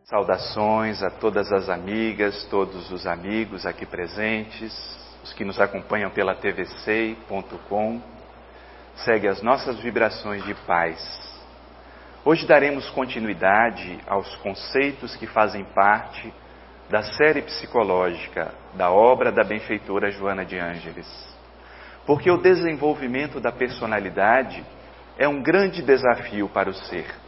Saudações a todas as amigas, todos os amigos aqui presentes, os que nos acompanham pela tvsei.com. Segue as nossas vibrações de paz. Hoje daremos continuidade aos conceitos que fazem parte da série psicológica da obra da benfeitora Joana de Ângeles. Porque o desenvolvimento da personalidade é um grande desafio para o ser.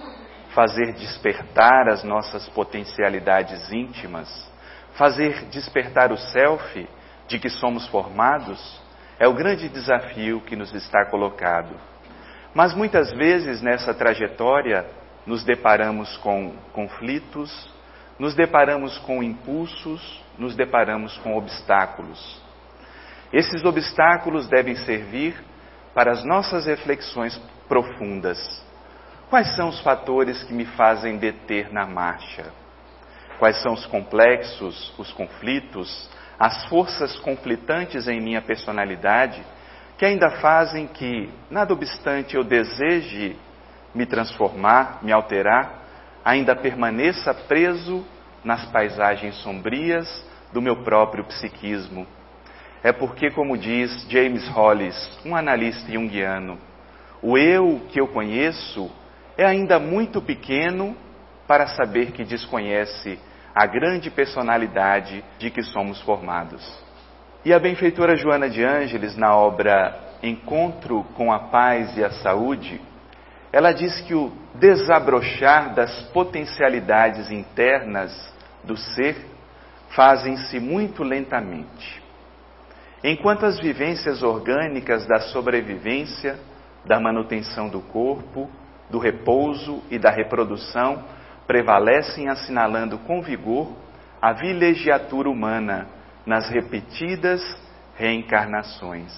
Fazer despertar as nossas potencialidades íntimas, fazer despertar o self de que somos formados, é o grande desafio que nos está colocado. Mas muitas vezes nessa trajetória nos deparamos com conflitos, nos deparamos com impulsos, nos deparamos com obstáculos. Esses obstáculos devem servir para as nossas reflexões profundas. Quais são os fatores que me fazem deter na marcha? Quais são os complexos, os conflitos, as forças conflitantes em minha personalidade que ainda fazem que, nada obstante eu deseje me transformar, me alterar, ainda permaneça preso nas paisagens sombrias do meu próprio psiquismo? É porque, como diz James Hollis, um analista junguiano, o eu que eu conheço é ainda muito pequeno para saber que desconhece a grande personalidade de que somos formados. E a benfeitora Joana de Ângeles, na obra Encontro com a Paz e a Saúde, ela diz que o desabrochar das potencialidades internas do ser fazem-se muito lentamente. Enquanto as vivências orgânicas da sobrevivência, da manutenção do corpo, do repouso e da reprodução prevalecem assinalando com vigor a vilegiatura humana nas repetidas reencarnações.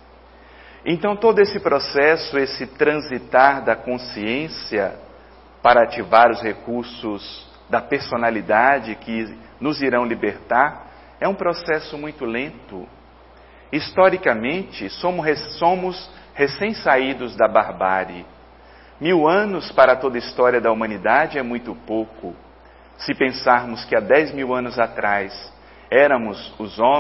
Então todo esse processo, esse transitar da consciência para ativar os recursos da personalidade que nos irão libertar, é um processo muito lento. Historicamente, somos recém-saídos da barbárie. 1000 anos para toda a história da humanidade é muito pouco. Se pensarmos que há 10.000 anos atrás éramos os homens